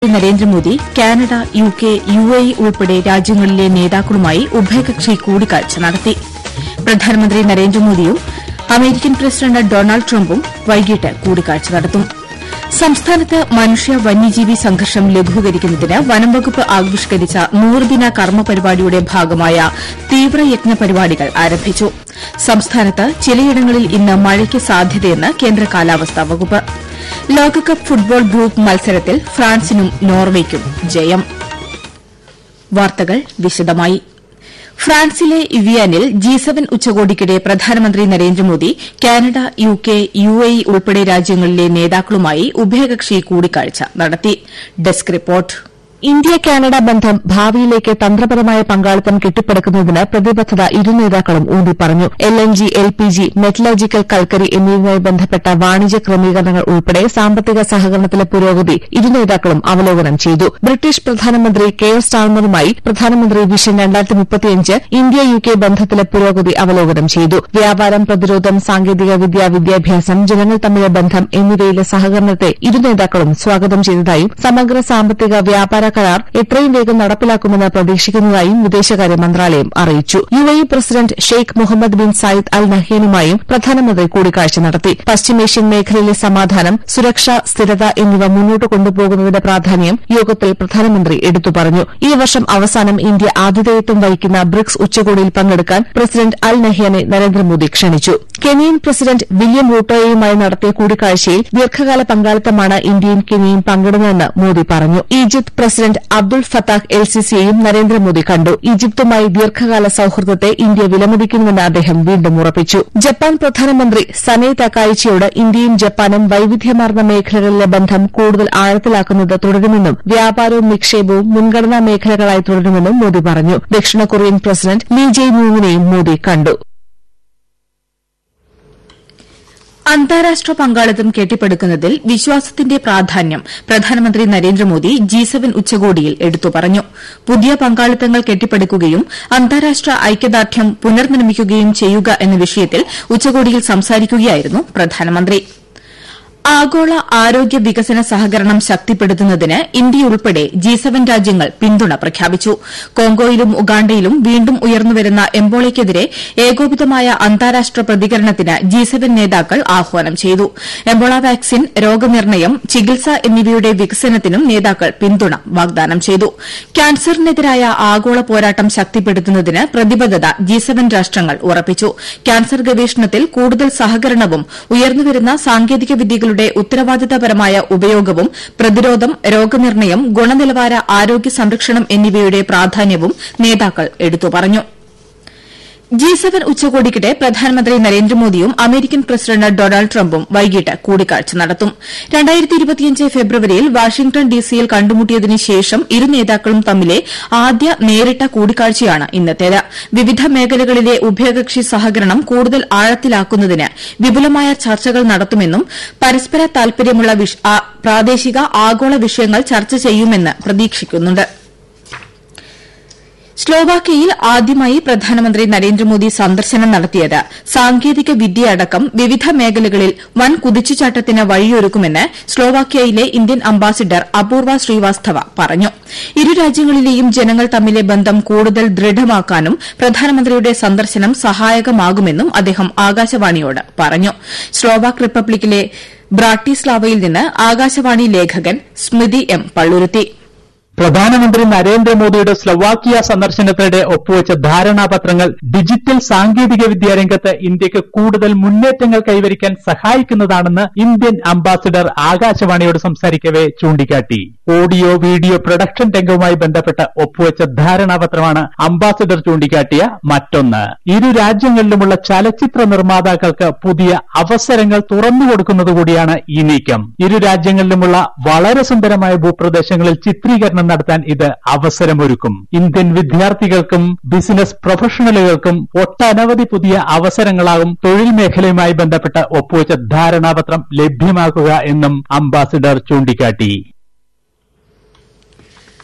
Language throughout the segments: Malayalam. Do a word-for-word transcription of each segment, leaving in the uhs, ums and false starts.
Narendra Modi Canada, U K, U A E ഉൾപ്പെടെ രാജ്യങ്ങളിലെ നേതാക്കളുമായി ഉഭയകക്ഷി കൂടിക്കാഴ്ച നടത്തി. പ്രധാനമന്ത്രി നരേന്ദ്രമോദിയും അമേരിക്കൻ പ്രസിഡന്റ് ഡൊണാൾഡ് ട്രംപും വൈകിട്ട് കൂടിക്കാഴ്ച നടത്തും. സംസ്ഥാനത്ത് മനുഷ്യ വന്യജീവി സംഘർഷം ലഘൂകരിക്കുന്നതിന് വനംവകുപ്പ് ആവിഷ്കരിച്ച നൂറുദിന കർമ്മ പരിപാടിയുടെ ഭാഗമായ തീവ്രയജ്ഞ പരിപാടികൾ ആരംഭിച്ചു. സംസ്ഥാനത്ത് ചിലയിടങ്ങളിൽ ഇന്ന് മഴയ്ക്ക് സാധ്യതയെന്ന് കേന്ദ്ര കാലാവസ്ഥാ വകുപ്പ്. ലോകകപ്പ് ഫുട്ബോൾ ഗ്രൂപ്പ് മത്സരത്തിൽ ഫ്രാൻസിനും നോർവേയ്ക്കും ജയം. വാർത്തകൾ വിശദമായി. ഫ്രാൻസിലെ ഇവിയാനിൽ ജി സെവൻ ഉച്ചകോടിക്കിടെ പ്രധാനമന്ത്രി Narendra Modi Canada, U K, U A E ഉൾപ്പെടെ രാജ്യങ്ങളിലെ നേതാക്കളുമായി ഉഭയകക്ഷി കൂടിക്കാഴ്ച നടത്തി. Desk report. ഇന്ത്യ കാനഡ ബന്ധം ഭാവിയിലേക്ക് തന്ത്രപരമായ പങ്കാളിത്തം കെട്ടിപ്പടുക്കുന്നതിന് പ്രതിബദ്ധത ഇരു നേതാക്കളും ഊന്നിപ്പറഞ്ഞു. L N G, L P G, metallurgical കൽക്കരി എന്നിവയുമായി ബന്ധപ്പെട്ട വാണിജ്യ ക്രമീകരണങ്ങൾ ഉൾപ്പെടെ സാമ്പത്തിക സഹകരണത്തിലെ പുരോഗതി ഇരു നേതാക്കളും അവലോകനം ചെയ്തു. ബ്രിട്ടീഷ് പ്രധാനമന്ത്രി കെയർ സ്റ്റാർമറുമായി പ്രധാനമന്ത്രി വിഷൻ രണ്ടായിരത്തി മുപ്പത്തിയഞ്ച് ഇന്ത്യ യു കെ ബന്ധത്തിലെ പുരോഗതി അവലോകനം ചെയ്തു. വ്യാപാരം, പ്രതിരോധം, സാങ്കേതിക വിദ്യ, വിദ്യാഭ്യാസം, ജനങ്ങൾ തമ്മിലെ ബന്ധം എന്നിവയിലെ സഹകരണത്തെ ഇരു നേതാക്കളും സ്വാഗതം ചെയ്തതായും സമഗ്ര സാമ്പത്തിക വ്യാപാര കരാർ എത്രയും വേഗം നടപ്പിലാക്കുമെന്ന് പ്രതീക്ഷിക്കുന്നതായും വിദേശകാര്യ മന്ത്രാലയം അറിയിച്ചു. U A E president Sheikh Muhammad bin Sayyid അൽ നഹ്യാനുമായും പ്രധാനമന്ത്രി കൂടിക്കാഴ്ച നടത്തി. പശ്ചിമേഷ്യൻ മേഖലയിലെ സമാധാനം, സുരക്ഷ, സ്ഥിരത എന്നിവ മുന്നോട്ട് കൊണ്ടുപോകുന്നതിന്റെ പ്രാധാന്യം യോഗത്തിൽ പ്രധാനമന്ത്രി എടുത്തു പറഞ്ഞു. ഈ വർഷം അവസാനം ഇന്ത്യ ആതിഥേയത്വം വഹിക്കുന്ന ബ്രിക്സ് ഉച്ചകോടിയിൽ പങ്കെടുക്കാൻ പ്രസിഡന്റ് അൽ നഹ്യാനെ നരേന്ദ്രമോദി ക്ഷണിച്ചു. കെനിയൻ പ്രസിഡന്റ് വില്യം റൂട്ടോയുമായി നടത്തിയ കൂടിക്കാഴ്ചയിൽ ദീർഘകാല പങ്കാളിത്തമാണ് ഇന്ത്യയും കെനിയയും പങ്കിടുന്നതെന്ന് മോദി പറഞ്ഞു. Egypt president Abdul Fattah L സിസിയെയും Narendra Modi കണ്ടു. ഈജിപ്തുമായി ദീർഘകാല സൌഹൃദത്തെ ഇന്ത്യ വിലമതിക്കുന്നുവെന്ന് അദ്ദേഹം വീണ്ടും ഉറപ്പിച്ചു. ജപ്പാൻ പ്രധാനമന്ത്രി സനെ തകായിച്ചിയോട് ഇന്ത്യയും ജപ്പാനും വൈവിധ്യമാർന്ന മേഖലകളിലെ ബന്ധം കൂടുതൽ ആഴത്തിലാക്കുന്നത് തുടരുമെന്നും വ്യാപാരവും നിക്ഷേപവും മുൻഗണനാ മേഖലകളായി തുടരുമെന്നും മോദി പറഞ്ഞു. ദക്ഷിണ കൊറിയൻ പ്രസിഡന്റ് ലീ ജെയ് മ്യൂങ്ങിനെയും മോദി കണ്ടു. അന്താരാഷ്ട്ര പങ്കാളിത്തം കെട്ടിപ്പടുക്കുന്നതിൽ വിശ്വാസത്തിന്റെ പ്രാധാന്യം പ്രധാനമന്ത്രി നരേന്ദ്രമോദി ജി സെവൻ ഉച്ചകോടിയിൽ എടുത്തു പറഞ്ഞു. പുതിയ പങ്കാളിത്തങ്ങൾ കെട്ടിപ്പടുക്കുകയും അന്താരാഷ്ട്ര ഐക്യദാർഢ്യം പുനർനിർമ്മിക്കുകയും ചെയ്യുക എന്ന വിഷയത്തിൽ ഉച്ചകോടിയിൽ സംസാരിക്കുകയായിരുന്നു പ്രധാനമന്ത്രി. ആഗോള ആരോഗ്യ വികസന സഹകരണം ശക്തിപ്പെടുത്തുന്നതിന് ഇന്ത്യയുൾപ്പെടെ ജി സെവൻ രാജ്യങ്ങൾ പിന്തുണ പ്രഖ്യാപിച്ചു. കോങ്കോയിലും ഉഗാണ്ടയിലും വീണ്ടും ഉയർന്നുവരുന്ന എംബോളയ്ക്കെതിരെ ഏകോപിതമായ അന്താരാഷ്ട്ര പ്രതികരണത്തിന് ജി സെവൻ നേതാക്കൾ ആഹ്വാനം ചെയ്തു. എംബോള വാക്സിൻ, രോഗനിർണയം, ചികിത്സ എന്നിവയുടെ വികസനത്തിനും നേതാക്കൾ പിന്തുണ വാഗ്ദാനം ചെയ്തു. ക്യാൻസറിനെതിരായ ആഗോള പോരാട്ടം ശക്തിപ്പെടുത്തുന്നതിന് പ്രതിബദ്ധത ജി സെവൻ രാഷ്ട്രങ്ങൾ ഉറപ്പിച്ചു. ക്യാൻസർ ഗവേഷണത്തിൽ കൂടുതൽ സഹകരണവും ഉയർന്നുവരുന്ന സാങ്കേതിക വിദ്യകളുടെ ഉത്തരവാദിത്തപരമായ ഉപയോഗവും പ്രതിരോധം, രോഗനിർണയം, ഗുണനിലവാര ആരോഗ്യ സംരക്ഷണം എന്നിവയുടെ പ്രാധാന്യവും നേതാക്കൾ എടുത്തു പറഞ്ഞു. ജി സെവൻ ഉച്ചകോടിക്കിടെ പ്രധാനമന്ത്രി നരേന്ദ്രമോദിയും അമേരിക്കൻ പ്രസിഡന്റ് ഡൊണാൾഡ് ട്രംപും വൈകിട്ട് കൂടിക്കാഴ്ച നടത്തും. ഫെബ്രുവരിയിൽ വാഷിംഗ്ടൺ ഡിസിയിൽ കണ്ടുമുട്ടിയതിനു ശേഷം ഇരു നേതാക്കളും തമ്മിലെ ആദ്യ നേരിട്ട കൂടിക്കാഴ്ചയാണ് ഇന്നത്തേത്. വിവിധ മേഖലകളിലെ ഉഭയകക്ഷി സഹകരണം കൂടുതൽ ആഴത്തിലാക്കുന്നതിന് വിപുലമായ ചർച്ചകൾ നടത്തുമെന്നും പരസ്പര താൽപര്യമുള്ള പ്രാദേശിക, ആഗോള വിഷയങ്ങൾ ചർച്ച ചെയ്യുമെന്ന് പ്രതീക്ഷിക്കുന്നുണ്ട്. സ്ലോവാക്യയിൽ ആദ്യമായി പ്രധാനമന്ത്രി നരേന്ദ്രമോദി സന്ദർശനം നടത്തിയത് സാങ്കേതിക വിദ്യയടക്കം വിവിധ മേഖലകളിൽ വൻ കുതിച്ചുചാട്ടത്തിന് വഴിയൊരുക്കുമെന്ന് സ്ലോവാക്യയിലെ ഇന്ത്യൻ അംബാസിഡർ അപൂർവ ശ്രീവാസ്തവ പറഞ്ഞു. ഇരു രാജ്യങ്ങളിലെയും ജനങ്ങൾ തമ്മിലെ ബന്ധം കൂടുതൽ ദൃഢമാക്കാനും പ്രധാനമന്ത്രിയുടെ സന്ദർശനം സഹായകമാകുമെന്നും അദ്ദേഹം ആകാശവാണിയോട് പറഞ്ഞു. സ്ലോവാക് റിപ്പബ്ലിക്കിലെ ബ്രാട്ടിസ്ലാവയിൽ നിന്ന് ആകാശവാണി ലേഖകൻ സ്മിതി എം പള്ളുരുത്തി. പ്രധാനമന്ത്രി നരേന്ദ്രമോദിയുടെ സ്ലൊവാക്കിയ സന്ദർശനത്തിനിടെ ഒപ്പുവെച്ച ധാരണാപത്രങ്ങൾ ഡിജിറ്റൽ സാങ്കേതിക വിദ്യാ രംഗത്ത് ഇന്ത്യക്ക് കൂടുതൽ മുന്നേറ്റങ്ങൾ കൈവരിക്കാൻ സഹായിക്കുന്നതാണെന്ന് ഇന്ത്യൻ അംബാസിഡർ ആകാശവാണിയോട് സംസാരിക്കവെ ചൂണ്ടിക്കാട്ടി. ഓഡിയോ വീഡിയോ പ്രൊഡക്ഷൻ രംഗവുമായി ബന്ധപ്പെട്ട് ഒപ്പുവെച്ച ധാരണാപത്രമാണ് അംബാസിഡർ ചൂണ്ടിക്കാട്ടിയ മറ്റൊന്ന്. ഇരു രാജ്യങ്ങളിലുമുള്ള ചലച്ചിത്ര നിർമ്മാതാക്കൾക്ക് പുതിയ അവസരങ്ങൾ തുറന്നുകൊടുക്കുന്നതുകൂടിയാണ് ഈ നീക്കം. ഇരു രാജ്യങ്ങളിലുമുള്ള വളരെ സുന്ദരമായ ഭൂപ്രദേശങ്ങളിൽ ചിത്രീകരണം നടത്താൻ ഇത് അവസരമൊരുക്കും. ഇന്ത്യൻ വിദ്യാർത്ഥികൾക്കും ബിസിനസ് പ്രൊഫഷണലുകൾക്കും ഒട്ടനവധി പുതിയ അവസരങ്ങളാകും തൊഴിൽ മേഖലയുമായി ബന്ധപ്പെട്ട് ഒപ്പുവെച്ച ധാരണാപത്രം ലഭ്യമാക്കുക എന്നും അംബാസിഡർ ചൂണ്ടിക്കാട്ടി.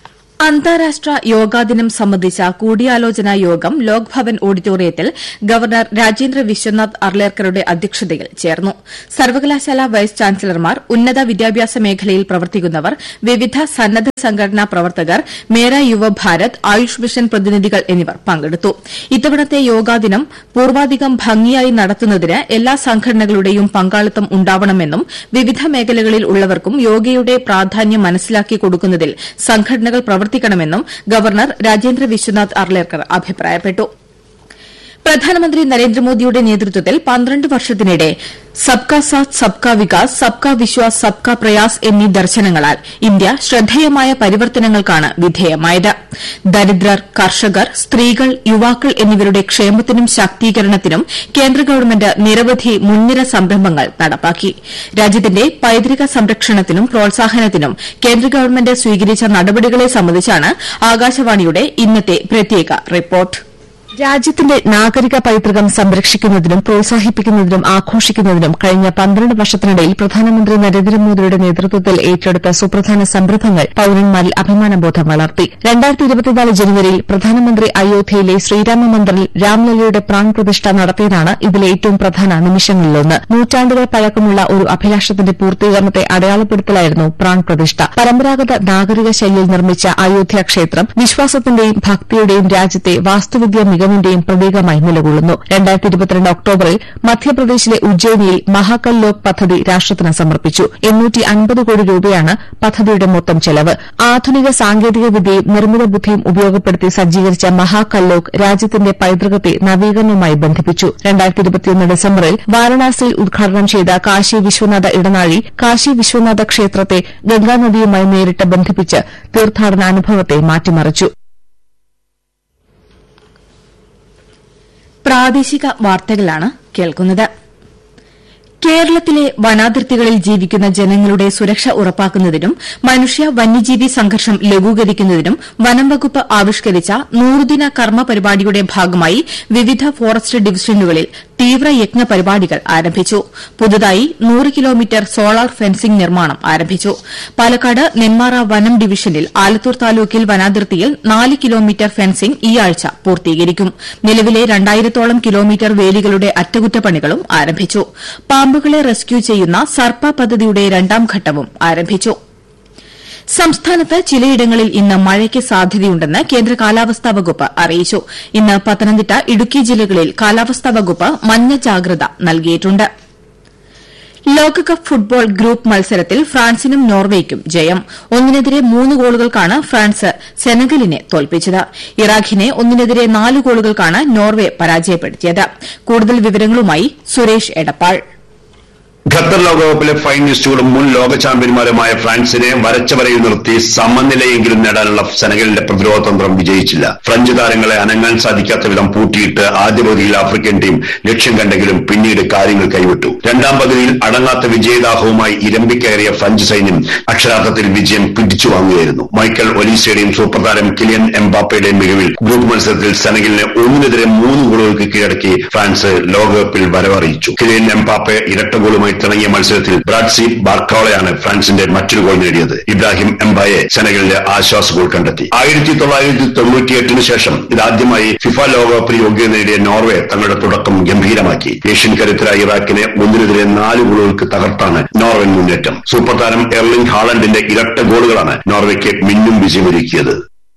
അന്താരാഷ്ട്ര യോഗാ ദിനം സംബന്ധിച്ച കൂടിയാലോചനാ യോഗം ലോക്ഭവൻ ഓഡിറ്റോറിയത്തിൽ ഗവർണർ രാജേന്ദ്ര വിശ്വനാഥ് അർലേക്കറുടെ അധ്യക്ഷതയിൽ ചേർന്നു. സർവകലാശാല വൈസ് ചാൻസലർമാർ, ഉന്നത വിദ്യാഭ്യാസ മേഖലയിൽ പ്രവർത്തിക്കുന്നവർ, വിവിധ സന്നദ്ധ സംഘടനാ പ്രവർത്തകർ, മേര യുവ ഭാരത്, ആയുഷ് മിഷൻ പ്രതിനിധികൾ എന്നിവർ പങ്കെടുത്തു. ഇത്തവണത്തെ യോഗാ ദിനം പൂർവാധികം ഭംഗിയായി നടത്തുന്നതിന് എല്ലാ സംഘടനകളുടെയും പങ്കാളിത്തം ഉണ്ടാവണമെന്നും വിവിധ മേഖലകളിൽ ഉള്ളവർക്കും യോഗയുടെ പ്രാധാന്യം മനസ്സിലാക്കി കൊടുക്കുന്നതിൽ സംഘടനകൾ പ്രവർത്തിക്കണമെന്നും ഗവർണർ രാജേന്ദ്ര വിശ്വനാഥ് അർലേക്കർ അഭിപ്രായപ്പെട്ടു. പ്രധാനമന്ത്രി നരേന്ദ്രമോദിയുടെ നേതൃത്വത്തിൽ പന്ത്രണ്ട് വർഷത്തിനിടെ സബ്കാ സാത്ത് സബ്കാ വികാസ്, സബ്കാ വിശ്വാസ്, സബ്കാ പ്രയാസ് എന്നീ ദർശനങ്ങളാൽ ഇന്ത്യ ശ്രദ്ധേയമായ പരിവർത്തനങ്ങൾക്കാണ് വിധേയമായത്. ദരിദ്രർ, കർഷകർ, സ്ത്രീകൾ, യുവാക്കൾ എന്നിവരുടെ ക്ഷേമത്തിനും ശാക്തീകരണത്തിനും കേന്ദ്ര ഗവൺമെന്റ് നിരവധി മുൻനിര സംരംഭങ്ങൾ നടപ്പാക്കി. രാജ്യത്തിന്റെ പൈതൃക സംരക്ഷണത്തിനും പ്രോത്സാഹനത്തിനും കേന്ദ്ര ഗവൺമെന്റ് സ്വീകരിച്ച നടപടികളെ സംബന്ധിച്ചാണ് ആകാശവാണിയുടെ ഇന്നത്തെ പ്രത്യേക റിപ്പോർട്ട്. രാജ്യത്തിന്റെ നാഗരിക പൈതൃകം സംരക്ഷിക്കുന്നതിനും പ്രോത്സാഹിപ്പിക്കുന്നതിനും ആഘോഷിക്കുന്നതിനും കഴിഞ്ഞ പന്ത്രണ്ട് വർഷത്തിനിടയിൽ പ്രധാനമന്ത്രി നരേന്ദ്രമോദിയുടെ നേതൃത്വത്തിൽ ഏറ്റെടുത്ത സുപ്രധാന സംരംഭങ്ങൾ പൌരന്മാരിൽ അഭിമാനബോധം വളർത്തി. രണ്ടായിരത്തി ഇരുപത്തിനാല് ജനുവരിയിൽ പ്രധാനമന്ത്രി അയോധ്യയിലെ ശ്രീരാമ മന്ദിറിൽ രാംലല്ലയുടെ പ്രാൺപ്രതിഷ്ഠ നടത്തിയതാണ് ഇതിലെ ഏറ്റവും പ്രധാന നിമിഷങ്ങളിലൊന്ന്. നൂറ്റാണ്ടുകൾ പഴക്കമുള്ള ഒരു അഭിലാഷത്തിന്റെ പൂർത്തീകരണത്തെ അടയാളപ്പെടുത്തലായിരുന്നു പ്രാൺപ്രതിഷ്ഠ. പരമ്പരാഗത നാഗരിക ശൈലിയിൽ നിർമ്മിച്ച അയോധ്യ ക്ഷേത്രം വിശ്വാസത്തിന്റെയും ഭക്തിയുടെയും രാജ്യത്തെ വാസ്തുവിദ്യ മികവിന്റെയും പ്രതീകമായി നിലകൊള്ളുന്നു. രണ്ടായിരത്തി ഇരുപത്തിരണ്ട് ഒക്ടോബറിൽ മധ്യപ്രദേശിലെ ഉജ്ജയിനിയിൽ മഹാകൽ ലോക് പദ്ധതി രാഷ്ട്രത്തിന് സമർപ്പിച്ചു. എണ്ണൂറ്റി അൻപത് കോടി രൂപയാണ് പദ്ധതിയുടെ മൊത്തം ചെലവ്. ആധുനിക സാങ്കേതിക വിദ്യയും നിർമ്മിത ബുദ്ധിയും ഉപയോഗപ്പെടുത്തി സജ്ജീകരിച്ച മഹാകൽ ലോക് രാജ്യത്തിന്റെ പൈതൃകത്തെ നവീകരണവുമായി ബന്ധിപ്പിച്ചു. രണ്ടായിരത്തി ഇരുപത്തിയൊന്ന് ഡിസംബറിൽ വാരണാസിയിൽ ഉദ്ഘാടനം ചെയ്ത കാശി വിശ്വനാഥ ഇടനാഴി കാശി വിശ്വനാഥ ക്ഷേത്രത്തെ ഗംഗാനദിയുമായി നേരിട്ട് ബന്ധിപ്പിച്ച് തീർത്ഥാടന അനുഭവത്തെ മാറ്റിമറിച്ചു. പ്രാദേശിക വാർത്തകളാണ് കേൾക്കുന്നത്. കേരളത്തിലെ വനാതിർത്തികളിൽ ജീവിക്കുന്ന ജനങ്ങളുടെ സുരക്ഷ ഉറപ്പാക്കുന്നതിനും മനുഷ്യ വന്യജീവി സംഘർഷം ലഘൂകരിക്കുന്നതിനും വനം വകുപ്പ് ആവിഷ്കരിച്ച നൂറുദിന കർമ്മ പരിപാടിയുടെ ഭാഗമായി വിവിധ ഫോറസ്റ്റ് ഡിവിഷനുകളിൽ തീവ്രയജ്ഞ പരിപാടികൾ ആരംഭിച്ചു. പുതുതായി നൂറ് കിലോമീറ്റർ സോളാർ ഫെൻസിംഗ് നിർമ്മാണം ആരംഭിച്ചു. പാലക്കാട് നെന്മാറ വനം ഡിവിഷനിൽ ആലത്തൂർ താലൂക്കിൽ വനാതിർത്തിയിൽ നാല് കിലോമീറ്റർ ഫെൻസിംഗ് ഈ ആഴ്ച പൂർത്തീകരിക്കും. നിലവിലെ രണ്ടായിരത്തോളം കിലോമീറ്റർ വേലികളുടെ അറ്റകുറ്റപ്പണികളും ആരംഭിച്ചു. പാമ്പുകളെ റെസ്ക്യൂ ചെയ്യുന്ന സർപ്പ പദ്ധതിയുടെ രണ്ടാം ഘട്ടവും ആരംഭിച്ചു. സംസ്ഥാനത്ത് ചിലയിടങ്ങളിൽ ഇന്ന് മഴയ്ക്ക് സാധ്യതയുണ്ടെന്ന് കേന്ദ്ര കാലാവസ്ഥാ വകുപ്പ് അറിയിച്ചു. ഇന്ന് പത്തനംതിട്ട, ഇടുക്കി ജില്ലകളിൽ കാലാവസ്ഥാ വകുപ്പ് മഞ്ഞ ജാഗ്രത നൽകിയിട്ടുണ്ട്. ലോകകപ്പ് ഫുട്ബോൾ ഗ്രൂപ്പ് മത്സരത്തിൽ ഫ്രാൻസിനും നോർവേയ്ക്കും ജയം. ഒന്നിനെതിരെ മൂന്ന് ഗോളുകൾക്കാണ് ഫ്രാൻസ് സെനഗലിനെ തോൽപ്പിച്ചത്. ഇറാഖിനെ ഒന്നിനെതിരെ നാല് ഗോളുകൾക്കാണ് നോർവെ പരാജയപ്പെടുത്തിയത്. കൂടുതൽ വിവരങ്ങളുമായി സുരേഷ് എടപ്പാൾ. ഖത്തർ ലോകകപ്പിലെ ഫൈനലിസ്റ്റുകളും മുൻ ലോക ചാമ്പ്യന്മാരുമായ ഫ്രാൻസിനെ വരച്ച വരയിൽ നിർത്തി സമനിലയെങ്കിലും നേടാനുള്ള സെനഗലിന്റെ പ്രതിരോധ തന്ത്രം വിജയിച്ചില്ല. ഫ്രഞ്ച് താരങ്ങളെ അനങ്ങാൻ സാധിക്കാത്ത വിധം പൂട്ടിയിട്ട് ആദ്യ പകുതിയിൽ ആഫ്രിക്കൻ ടീം ലക്ഷ്യം കണ്ടെങ്കിലും പിന്നീട് കാര്യങ്ങൾ കൈവിട്ടു. രണ്ടാം പകുതിയിൽ അടങ്ങാത്ത വിജയദാഹവുമായി ഇരമ്പിക്കയറിയ ഫ്രഞ്ച് സൈന്യം അക്ഷരാർത്ഥത്തിൽ വിജയം പിടിച്ചു വാങ്ങുകയായിരുന്നു. മൈക്കൽ ഒലീസയുടെയും സൂപ്പർ താരം കിലിയൻ എംബാപ്പയുടെയും മികവിൽ ഗ്രൂപ്പ് മത്സരത്തിൽ സെനഗലിനെ ഒന്നിനെതിരെ മൂന്ന് ഗോളുകൾക്ക് കീഴടക്കി ഫ്രാൻസ് ലോകകപ്പിൽ വരവറിയിച്ചു. കിലിയൻ എംബാപ്പെ ഇരട്ട ഗോളുമായി തുടങ്ങിയ മത്സരത്തിൽ ബ്രാഡ്സി ബാർക്കോളയാണ് ഫ്രാൻസിന്റെ മറ്റൊരു ഗോൾ നേടിയത്. ഇബ്രാഹിം എംബായെ സെനഗലിന്റെ ആശ്വാസ ഗോൾ കണ്ടെത്തി. ആയിരത്തി തൊള്ളായിരത്തി തൊണ്ണൂറ്റിയെട്ടിന് ശേഷം ഇതാദ്യമായി ഫിഫ ലോകകപ്പിൽ യോഗ്യത നേടിയ നോർവെ തങ്ങളുടെ തുടക്കം ഗംഭീരമാക്കി. ഏഷ്യൻ കരുത്തരായ ഇറാഖിനെ ഒന്നിനെതിരെ നാല് ഗോളുകൾക്ക് തകർത്താണ് നോർവൻ മുന്നേറ്റം. സൂപ്പർ താരം എർലിംഗ് ഹാളണ്ടിന്റെ ഇരട്ട ഗോളുകളാണ് നോർവയ്ക്ക് മിന്നും വിജയമൊരുക്കിയത്.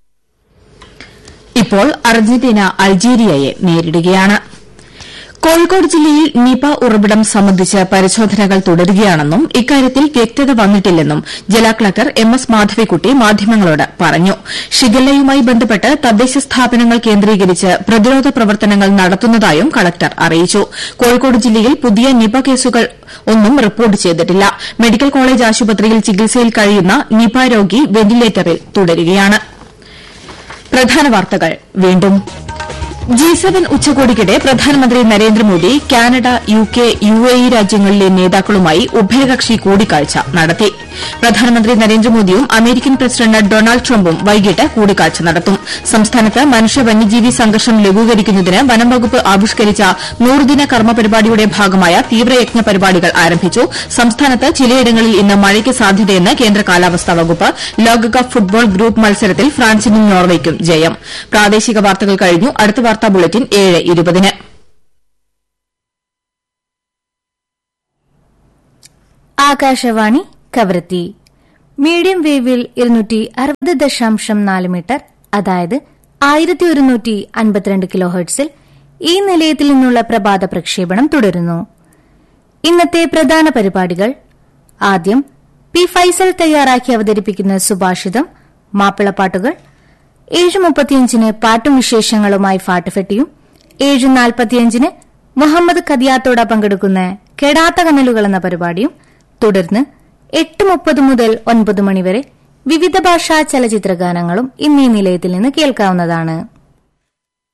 ഇപ്പോൾ അർജന്റീന അൾജീരിയയെ നേരിടുകയാണ്. കോഴിക്കോട് ജില്ലയിൽ നിപ ഉറവിടം സംബന്ധിച്ച് പരിശോധനകൾ തുടരുകയാണെന്നും ഇക്കാര്യത്തിൽ വ്യക്തത വന്നിട്ടില്ലെന്നും ജില്ലാ കളക്ടർ എം എസ് മാധവിക്കുട്ടി മാധ്യമങ്ങളോട് പറഞ്ഞു. ഷിഗല്ലയുമായി ബന്ധപ്പെട്ട് തദ്ദേശ സ്ഥാപനങ്ങൾ കേന്ദ്രീകരിച്ച് പ്രതിരോധ പ്രവർത്തനങ്ങൾ നടത്തുന്നതായും കളക്ടർ അറിയിച്ചു. കോഴിക്കോട് ജില്ലയിൽ പുതിയ നിപ കേസുകൾ ഒന്നും റിപ്പോർട്ട് ചെയ്തിട്ടില്ല. മെഡിക്കൽ കോളേജ് ആശുപത്രിയിൽ ചികിത്സയിൽ കഴിയുന്ന നിപ രോഗി വെന്റിലേറ്ററിൽ തുടരുകയാണ്. പ്രധാന വാർത്തകൾ വീണ്ടും. ജി സെവൻ ഉച്ചകോടിക്കിടെ പ്രധാനമന്ത്രി Narendra Modi Canada U K U A E രാജ്യങ്ങളിലെ നേതാക്കളുമായി ഉഭയകക്ഷി കൂടിക്കാഴ്ച നടത്തി. പ്രധാനമന്ത്രി നരേന്ദ്രമോദിയും അമേരിക്കൻ പ്രസിഡന്റ് ഡൊണാൾഡ് ട്രംപും വൈകിട്ട് കൂടിക്കാഴ്ച നടത്തും. സംസ്ഥാനത്ത് മനുഷ്യ വന്യജീവി സംഘർഷം ലഘൂകരിക്കുന്നതിന് വനം വകുപ്പ് ആവിഷ്കരിച്ച നൂറുദിന കർമ്മ പരിപാടിയുടെ ഭാഗമായ തീവ്രയജ്ഞ പരിപാടികൾ ആരംഭിച്ചു. സംസ്ഥാനത്ത് ചിലയിടങ്ങളിൽ ഇന്ന് മഴയ്ക്ക് സാധ്യതയെന്ന് കേന്ദ്ര കാലാവസ്ഥാ വകുപ്പ്. ലോകകപ്പ് ഫുട്ബോൾ ഗ്രൂപ്പ് മത്സരത്തിൽ ഫ്രാൻസിനും നോർവേയ്ക്കും ജയം. പ്രാദേശിക വാർത്തകൾ കഴിഞ്ഞു. അടുത്ത വാർത്താ ബുള്ളറ്റിൻ ഏഴ് ഇരുപതിന്. ആകാശവാണി കവരത്തി. മീഡിയം വേവിൽ ഇരുന്നൂറ്റി അറുപത് ദശാംശം നാല് മീറ്റർ, അതായത് ആയിരത്തി ഒരുന്നൂറ്റി അൻപത്തിരണ്ട് കിലോ ഹെർട്സിൽ ഈ നിലയത്തിൽ നിന്നുള്ള പ്രഭാത പ്രക്ഷേപണം തുടരുന്നു. ഇന്നത്തെ പ്രധാന പരിപാടികൾ: ആദ്യം പി ഫൈസൽ തയ്യാറാക്കി അവതരിപ്പിക്കുന്ന സുഭാഷിതം, മാപ്പിളപ്പാട്ടുകൾ. ഏഴ് മുപ്പത്തിയഞ്ചിന് പാട്ടും വിശേഷങ്ങളുമായി ഫാട്ടുഫെട്ടിയും. ഏഴ് നാൽപ്പത്തിയഞ്ചിന് മുഹമ്മദ് ഖദിയാത്തോട പങ്കെടുക്കുന്ന കെടാത്ത കനലുകൾ എന്ന പരിപാടിയും. തുടർന്ന് എട്ട് മുപ്പത് മുതൽ ഒൻപത് മണിവരെ വിവിധ ഭാഷാ ചലച്ചിത്ര ഗാനങ്ങളും ഇന്നീ നിലയത്തിൽ നിന്ന് കേൾക്കാവുന്നതാണ്.